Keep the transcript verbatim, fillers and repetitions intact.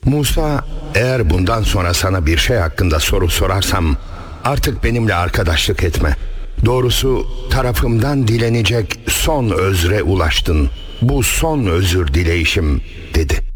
Musa, eğer bundan sonra sana bir şey hakkında soru sorarsam artık benimle arkadaşlık etme. Doğrusu tarafımdan dilenecek son özre ulaştın. Bu son özür dileyişim dedi.